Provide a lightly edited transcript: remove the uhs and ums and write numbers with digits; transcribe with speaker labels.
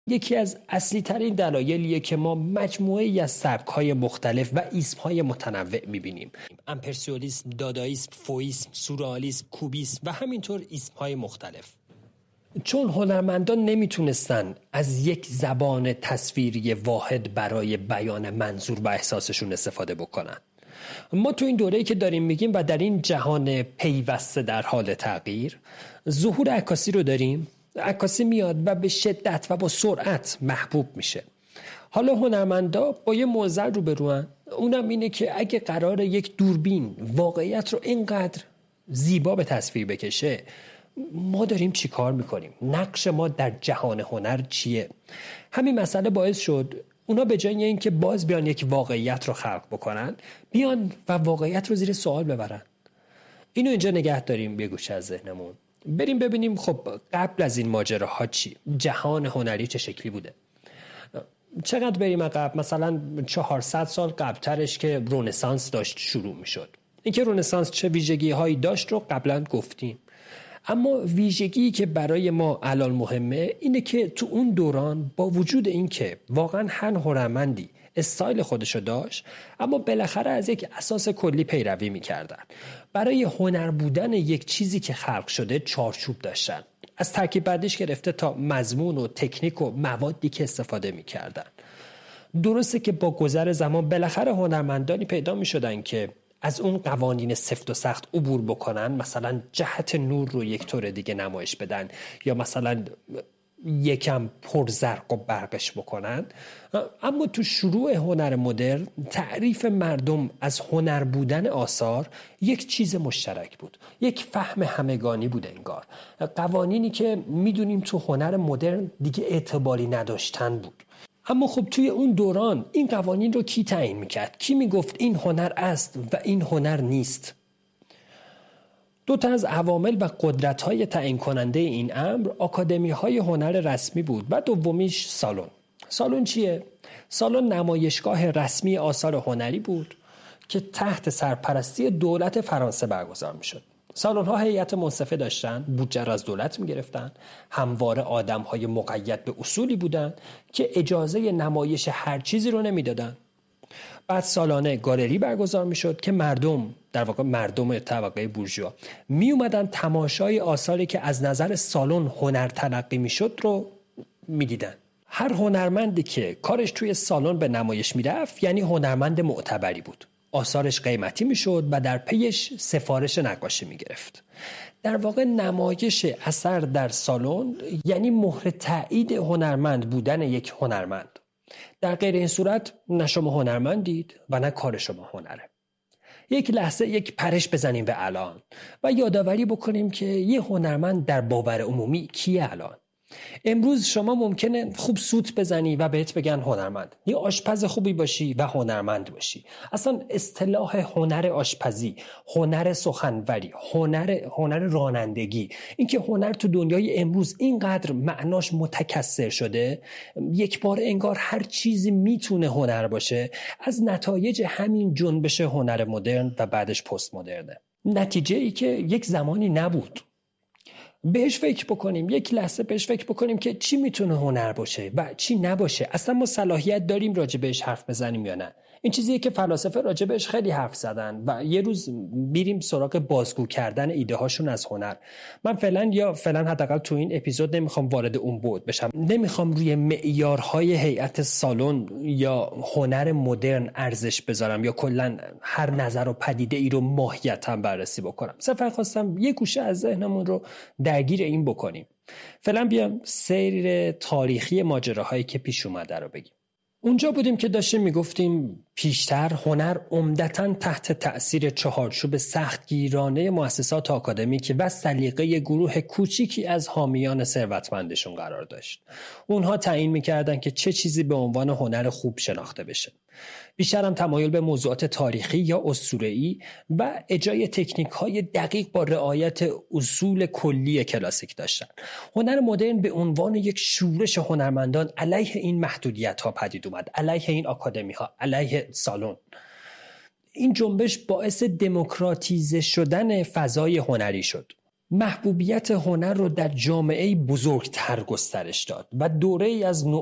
Speaker 1: یکی از اصلی ترین دلایلیه که ما مجموعه‌ای از سبک‌های مختلف و ایسم‌های متنوع می‌بینیم. امپرسیونیسم، داداییسم، فوئیسم، سورئالیسم، کوبیسم و همینطور ایسم‌های مختلف. چون هنرمندان نمیتونستن از یک زبان تصویری واحد برای بیان منظور و احساسشون استفاده بکنن. ما تو این دوره‌ای که داریم میگیم و در این جهان پیوسته در حال تغییر، ظهور عکاسی رو داریم. عکاسی میاد و به شدت و با سرعت محبوب میشه. حالا هنرمندا با یه معضل روبروان، اونم اینه که اگه قراره یک دوربین واقعیت رو اینقدر زیبا به تصویر بکشه، ما داریم چی کار میکنیم؟ نقش ما در جهان هنر چیه؟ همین مسئله باعث شد اونا به جای اینکه باز بیان یک واقعیت رو خلق بکنن، بیان و واقعیت رو زیر سوال ببرن. اینو اینجا نگه داریم یه گوشه از ذهنمون. بریم ببینیم خب قبل از این ماجراها چی؟ جهان هنری چه شکلی بوده؟ چقدر بریم عقب؟ مثلا 400 سال قبلترش که رنسانس داشت شروع میشد. اینکه رنسانس چه ویژگی هایی داشت رو قبلا گفتیم. اما ویژگی که برای ما الان مهمه اینه که تو اون دوران با وجود این که واقعا هر هنرمندی استایل خودشو داشت، اما بالاخره از یک اساس کلی پیروی میکردن. برای هنر بودن یک چیزی که خلق شده چارچوب داشتن، از ترکیب بندیش گرفته تا مضمون و تکنیک و موادی که استفاده میکردن. درسته که با گذر زمان بالاخره هنرمندانی پیدا میشدن که از اون قوانین سفت و سخت عبور بکنن، مثلا جهت نور رو یک طور دیگه نمایش بدن یا مثلا یکم پرزرق و برقش بکنن. اما تو شروع هنر مدرن تعریف مردم از هنر بودن آثار یک چیز مشترک بود، یک فهم همگانی بود انگار. قوانینی که میدونیم تو هنر مدرن دیگه اعتباری نداشتن بود. اما خب توی اون دوران این قوانین رو کی تعیین میکرد؟ کی میگفت این هنر است و این هنر نیست؟ دو تا از عوامل و قدرت‌های تعیین کننده این امر آکادمی‌های هنر رسمی بود و دومیش سالن. سالن چیه؟ سالن نمایشگاه رسمی آثار هنری بود که تحت سرپرستی دولت فرانسه برگزار میشد. سالن‌ها هیئت منصفه داشتن، بودجه را از دولت می‌گرفتن، همواره آدم‌های مقید به اصولی بودن که اجازه نمایش هر چیزی رو نمیدادن. بعد سالانه گالری برگزار میشد که مردم، در واقع مردم طبقه بورژوا، می اومدن تماشای آثاری که از نظر سالن هنر تلقی میشد رو میدیدن. هر هنرمندی که کارش توی سالن به نمایش میرفت یعنی هنرمند معتبری بود. آثارش قیمتی میشد و در پیش سفارش نقاشی میگرفت. در واقع نمایش اثر در سالن یعنی مهر تایید هنرمند بودن یک هنرمند. در غیر این صورت نه شما هنرمندید و نه کار شما هنره. یک لحظه یک پرش بزنیم به الان و یادآوری بکنیم که یه هنرمند در باور عمومی کیه الان. امروز شما ممکنه خوب سوت بزنی و بهت بگن هنرمند، یه آشپز خوبی باشی و هنرمند باشی. اصلا اصطلاح هنر آشپزی، هنر سخنوری، هنر رانندگی، اینکه هنر تو دنیای امروز اینقدر معناش متکثر شده، یک بار انگار هر چیزی میتونه هنر باشه، از نتایج همین جنبش هنر مدرن و بعدش پست مدرنه. نتیجه ای که یک زمانی نبود. بهش فکر بکنیم، یک لحظه بهش فکر بکنیم که چی میتونه هنر باشه و چی نباشه. اصلا ما صلاحیت داریم راجع بهش حرف بزنیم یا نه؟ این چیزیه که فلاسفه راجع بهش خیلی حرف زدن و یه روز میریم سراغ بازگو کردن ایده هاشون از هنر. من فعلا حداقل تو این اپیزود نمیخوام وارد اون بعد بشم. نمیخوام روی معیارهای هیئت سالن یا هنر مدرن ارزش بذارم یا کلا هر نظر و پدیده ای رو ماهیتاً بررسی بکنم. صرفا خواستم یه گوشه از ذهنمون رو درگیر این بکنیم. فعلا بیام سیر تاریخی ماجراهایی که پیش اومده رو بگیم. اونجا بودیم که داشتیم میگفتیم پیشتر هنر عمدتاً تحت تأثیر چهارچوب سختگیرانه مؤسسات آکادمیک و سلیقه گروه کوچیکی از حامیان ثروتمندشون قرار داشت. اونها تعیین میکردن که چه چیزی به عنوان هنر خوب شناخته بشه. بیشتر هم تمایل به موضوعات تاریخی یا اسطوره‌ای و اجرای تکنیک‌های دقیق با رعایت اصول کلی کلاسیک داشتن. هنر مدرن به عنوان یک شورش هنرمندان علیه این محدودیت‌ها پدید اومد، علیه این آکادمی‌ها، علیه سالن. این جنبش باعث دموکراتیزه شدن فضای هنری شد. محبوبیت هنر رو در جامعه بزرگتر گسترش داد و دوره ای از